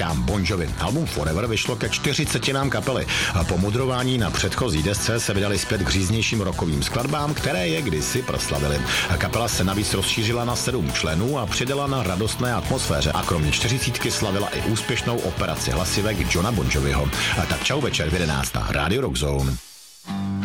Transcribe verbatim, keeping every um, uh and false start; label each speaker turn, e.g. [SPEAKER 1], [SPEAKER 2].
[SPEAKER 1] Jon Bon Jovi. Album Forever vyšlo ke čtyřicetinám kapely. Po mudrování na předchozí desce se vydali zpět k říznějším rockovým skladbám, které je kdysi proslavili. Kapela se navíc rozšířila na sedm členů a přidala na radostné atmosféře a kromě čtyřicítky slavila i úspěšnou operaci hlasivek Jona Bon Joviho. Tak čau večer v jedenáct. Radio Rock Zone.